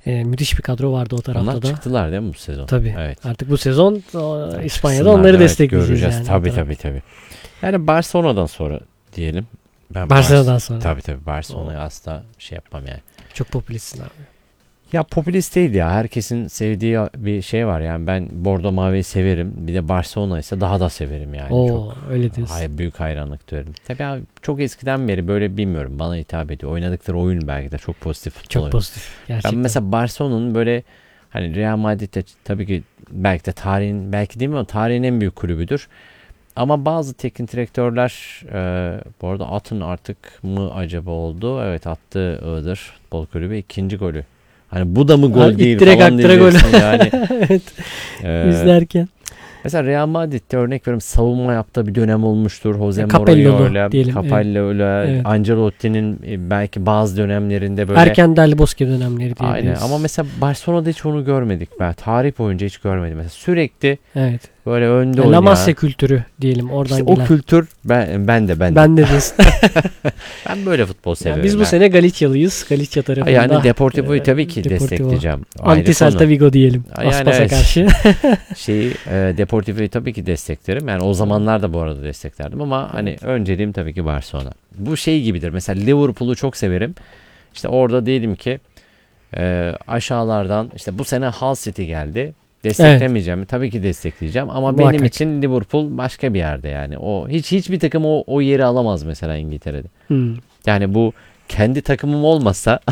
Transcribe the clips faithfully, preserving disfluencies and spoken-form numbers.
E, müthiş bir kadro vardı o tarafta Onlar da. çıktılar değil mi bu sezon? Tabii. Evet. Artık bu sezon o, İspanya'da Çıksınlar, onları evet, destekleyeceğiz göreceğiz. yani. Tabii tabii tabii. Yani Barcelona'dan sonra diyelim. Ben Barcelona'dan Bar- sonra. Tabii tabii Barcelona'ya asla şey yapmam yani. Çok popülistsin abi. Ya popülist değil ya. Herkesin sevdiği bir şey var yani. Ben Bordo Mavi'yi severim. Bir de Barcelona ise daha da severim yani. Oo, çok öyle diyorsun. hay, büyük hayranlık duyarım. Tabii abi, çok eskiden beri böyle bilmiyorum. Bana hitap ediyor. Oynadıkları oyun belki de çok pozitif futbol Çok oyunu. pozitif. Gerçekten. Ben mesela Barcelona'nın böyle hani Real Madrid'de tabii ki belki de tarihin belki değil mi ama tarihin en büyük kulübüdür. Ama bazı teknik direktörler e, bu arada atın artık mı acaba oldu? Evet, attı Iğdır Futbol Kulübü ikinci golü. Hani bu da mı gol Ha, değil ittire falan kaktıra golü. diyeceksin yani. Evet. E, İzlerken. mesela Real Madrid'de örnek veriyorum savunma yaptığı bir dönem olmuştur. Jose Ya, Capello'lu Mourinho'yla, diyelim, Capello'yla, evet. Ancelotti'nin e, belki bazı dönemlerinde böyle. Erken Del Bosque dönemleri diyebiliriz. Aynen ama mesela Barcelona'da hiç onu görmedik ben. Tarih boyunca hiç görmedim. Mesela sürekli evet. böyle önde La oynayan. Masia kültürü diyelim oradan İşte gelen. o kültür ben ben de ben de. Ben de diyorsun. Ben böyle futbol severim. Yani biz bu ben. sene Galicialıyız. Galicia tarafında. Yani Deportivo'yu tabii ki Deportivo. destekleyeceğim. Ayrı Anti Celta konu. Vigo diyelim. Yani Aspas'a evet. karşı. Şeyi e, Deportivo'yu tabii ki desteklerim. Yani o zamanlar da bu arada desteklerdim ama hani önceliğim tabii ki Barcelona. Bu şey gibidir. Mesela Liverpool'u çok severim. İşte orada diyelim ki e, aşağılardan işte bu sene Hull City geldi. Desteklemeyeceğim. Tabii ki destekleyeceğim ama Muhakkak. benim için Liverpool başka bir yerde yani. O hiç hiçbir takım o o yeri alamaz mesela İngiltere'de. Hmm. Yani bu kendi takımım olmasa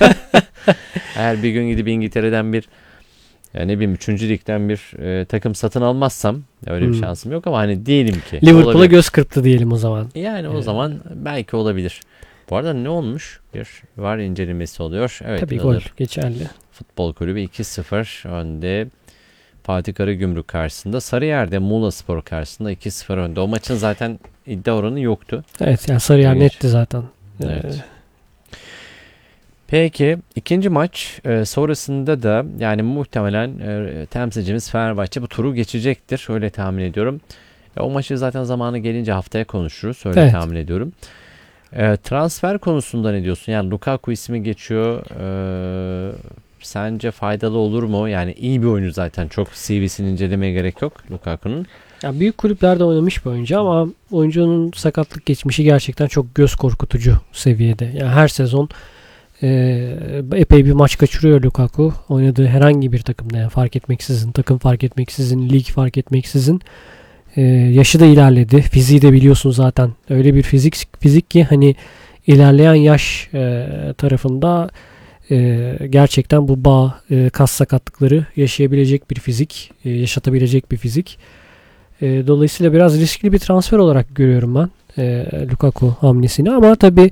eğer bir gün gidip İngiltere'den bir yani ne bileyim üçüncü ligden bir e, takım satın almazsam öyle bir Hmm. şansım yok ama hani diyelim ki Liverpool'a olabilir. göz kırptı diyelim o zaman. Yani o Evet. zaman belki olabilir. Bu arada ne olmuş? Bir var incelemesi oluyor. Evet. Tabii Iğdır gol geçerli. Futbol Kulübü iki sıfır önde. Fatih Karagümrük karşısında. Sarıyer'de Muğlaspor karşısında iki sıfır önde. O maçın zaten iddia oranı yoktu. Evet yani Sarıyer Evet. netti zaten. Evet. Ee, Peki ikinci maç e, sonrasında da yani muhtemelen e, temsilcimiz Fenerbahçe bu turu geçecektir. Öyle tahmin ediyorum. E, o maçı zaten zamanı gelince haftaya konuşuruz. Öyle Evet. tahmin ediyorum. E, transfer konusunda ne diyorsun? Yani Lukaku ismi geçiyor. E, sence faydalı olur mu? Yani iyi bir oyuncu zaten. Çok C V'sini incelemeye gerek yok Lukaku'nun. Ya büyük kulüplerde oynamış bir oyuncu ama oyuncunun sakatlık geçmişi gerçekten çok göz korkutucu seviyede. Yani her sezon e, epey bir maç kaçırıyor Lukaku. Oynadığı herhangi bir takımda yani fark etmeksizin, takım fark etmeksizin, lig fark etmeksizin. E, yaşı da ilerledi. Fiziği de biliyorsun zaten. Öyle bir fizik fizik ki hani ilerleyen yaş e, tarafında e, gerçekten bu bağ, e, kas sakatlıkları yaşayabilecek bir fizik, e, yaşatabilecek bir fizik. E, dolayısıyla biraz riskli bir transfer olarak görüyorum ben e, Lukaku hamlesini ama tabii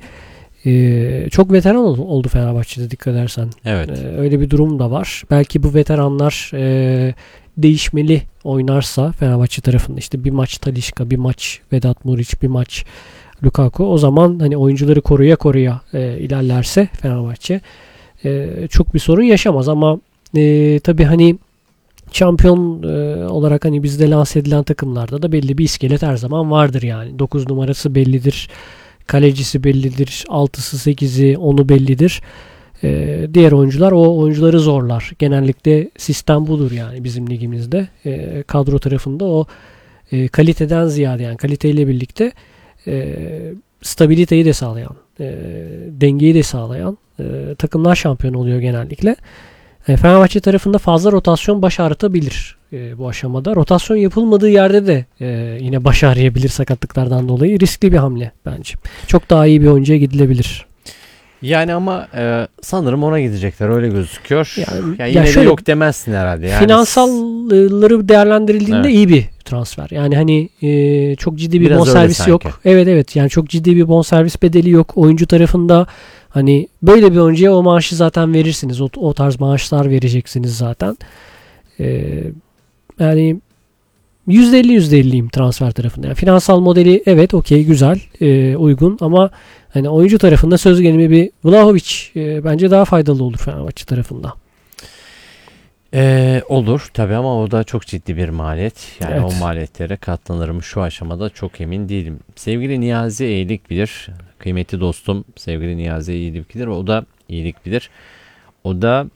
e, çok veteran oldu, oldu Fenerbahçe'de dikkat edersen. Evet. E, öyle bir durum da var. Belki bu veteranlar e, değişmeli oynarsa Fenerbahçe tarafında işte bir maç Talisca, bir maç Vedat Muriç, bir maç Lukaku o zaman hani oyuncuları koruya koruya e, ilerlerse Fenerbahçe e, çok bir sorun yaşamaz ama e, tabii hani şampiyon e, olarak hani bizde lanse edilen takımlarda da belli bir iskelet her zaman vardır yani. dokuz numarası bellidir. Kalecisi bellidir. altısı, sekizi, onu bellidir. E, diğer oyuncular o oyuncuları zorlar. Genellikle sistem budur yani bizim ligimizde. E, kadro tarafında o e, kaliteden ziyade yani kaliteyle birlikte e, stabiliteyi de sağlayan, e, dengeyi de sağlayan e, takımlar şampiyon oluyor genellikle. Fenerbahçe tarafında fazla rotasyon baş ağrıtabilir e, bu aşamada. Rotasyon yapılmadığı yerde de e, yine baş ağrıyabilir sakatlıklardan dolayı. Riskli bir hamle bence. Çok daha iyi bir oyuncuya gidilebilir. Yani ama e, sanırım ona gidecekler öyle gözüküyor. Yani, yani ya yine şöyle, de yok demezsin herhalde. Yani finansalları değerlendirildiğinde evet. iyi bir transfer. Yani hani e, çok ciddi bir Biraz bonservis yok. Evet evet yani çok ciddi bir bonservis bedeli yok. Oyuncu tarafında hani böyle bir oyuncuya o maaşı zaten verirsiniz. O, o tarz maaşlar vereceksiniz zaten. Ee, yani yüzde elli yüzde elliyim transfer tarafında. Yani finansal modeli evet okey güzel e, uygun ama hani oyuncu tarafında söz gelimi bir Vlahovic e, bence daha faydalı olur Fenerbahçe tarafında. Ee, olur tabii ama o da çok ciddi bir maliyet. Yani Evet. o maliyetlere katlanır mı şu aşamada çok emin değilim. Sevgili Niyazi iyilik bilir. Kıymetli dostum sevgili Niyazi iyilik bilir. O da iyilik bilir. O da